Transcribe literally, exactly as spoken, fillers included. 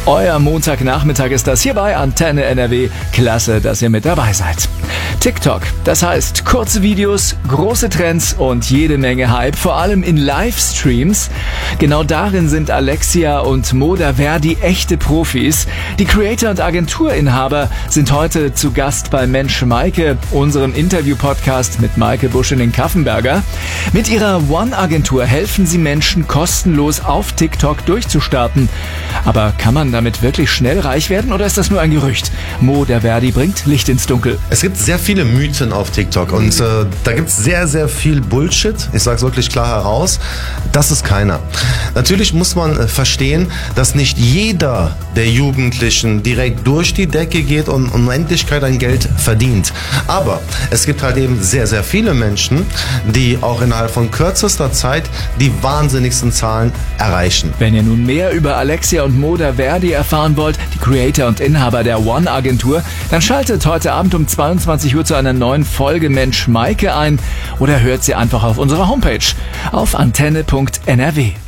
Euer Montagnachmittag ist das hier bei Antenne N R W. Klasse, dass ihr mit dabei seid. TikTok, das heißt kurze Videos, große Trends und jede Menge Hype, vor allem in Livestreams. Genau darin sind Alexia und Moda Verdi echte Profis. Die Creator und Agenturinhaber sind heute zu Gast bei Mensch Maike, unserem Interview-Podcast mit Maike Buschelin-Kaffenberger. Mit ihrer One-Agentur helfen sie Menschen kostenlos auf TikTok durchzustarten. Aber kann man damit wirklich schnell reich werden oder ist das nur ein Gerücht? Moda Verdi bringt Licht ins Dunkel. Es gibt sehr viele Mythen auf TikTok und äh, da gibt es sehr, sehr viel Bullshit. Ich sage es wirklich klar heraus. Das ist keiner. Natürlich muss man äh, verstehen, dass nicht jeder der Jugendlichen direkt durch die Decke geht und Unendlichkeit an Geld verdient. Aber es gibt halt eben sehr, sehr viele Menschen, die auch innerhalb von kürzester Zeit die wahnsinnigsten Zahlen erreichen. Wenn ihr nun mehr über Alexia und Moda Verdi erfahren wollt, die Creator und Inhaber der One-Agentur, dann schaltet heute Abend um zweiundzwanzig Uhr zu einer neuen Folge Mensch Maike ein oder hört sie einfach auf unserer Homepage auf antenne punkt n r w.